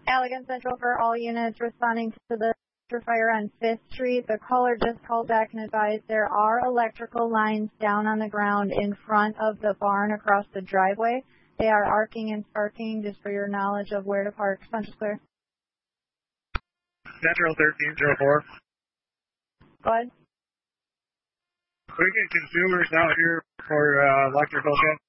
Allegan Central for all units responding to the fire on 5th Street. The caller just called back and advised there are electrical lines down on the ground in front of the barn across the driveway. They are arcing and sparking, just for your knowledge of where to park. Central clear. Central 1304. Go ahead. We get consumers out here for electrical check.